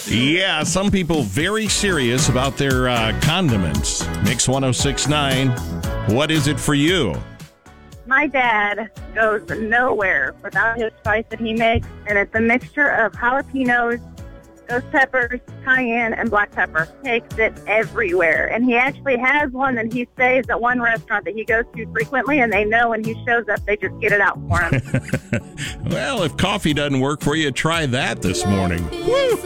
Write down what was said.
Yeah, some people very serious about their condiments. Mix 106.9. What is it for you? My dad goes nowhere without his spice that he makes, and it's a mixture of jalapenos, ghost peppers, cayenne, and black pepper. Takes it everywhere. And he actually has one that he stays at one restaurant that he goes to frequently, and they know when he shows up, they just get it out for him. Well, if coffee doesn't work for you, try that this morning. Woo!